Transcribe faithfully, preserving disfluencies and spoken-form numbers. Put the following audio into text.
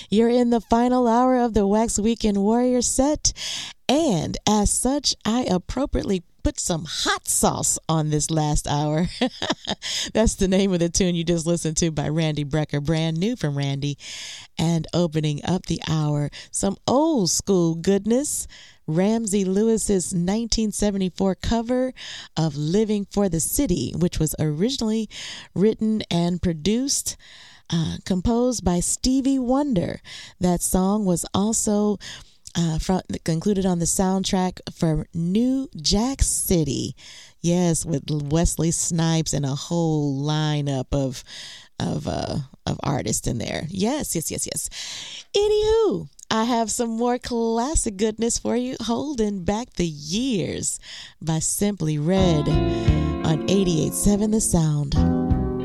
You're in the final hour of the Wax Weekend Warrior set, and as such, I appropriately put some hot sauce on this last hour. That's the name of the tune you just listened to by Randy Brecker, brand new from Randy. And opening up the hour, some old school goodness, Ramsey Lewis's nineteen seventy-four cover of Living for the City, which was originally written and produced Uh, composed by Stevie Wonder. That song was also uh, from, included on the soundtrack for New Jack City. Yes, with Wesley Snipes and a whole lineup of of uh, of artists in there. Yes, yes, yes, yes. Anywho, I have some more classic goodness for you. Holding Back the Years by Simply Red on eighty-eight point seven The Sound.